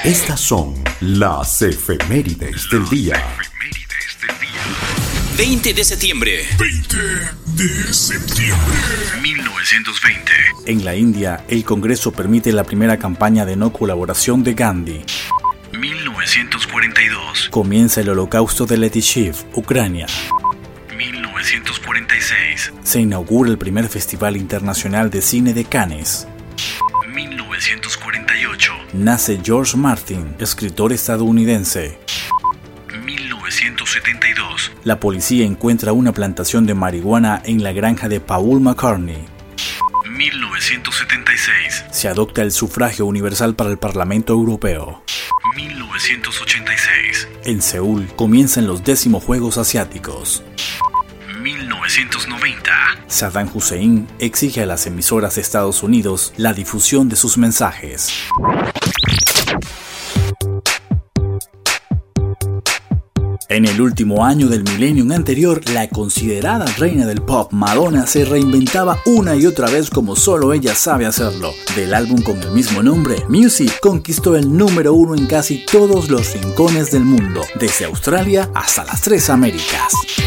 Estas son las efemérides del día. 20 de septiembre. 1920. En la India, el Congreso permite la primera campaña de no colaboración de Gandhi. 1942. Comienza el holocausto de Letishiv, Ucrania. 1946. Se inaugura el primer Festival Internacional de Cine de Cannes. 1948. Nace George Martin, escritor estadounidense. 1972. La policía encuentra una plantación de marihuana en la granja de Paul McCartney. 1976. Se adopta el sufragio universal para el Parlamento Europeo. 1986. En Seúl comienzan los 10º Juegos Asiáticos. 1990. Saddam Hussein exige a las emisoras de Estados Unidos la difusión de sus mensajes. En el último año del milenio anterior, la considerada reina del pop, Madonna, se reinventaba una y otra vez como solo ella sabe hacerlo. Del álbum con el mismo nombre, Music, conquistó el número 1 en casi todos los rincones del mundo, desde Australia hasta las 3 Américas.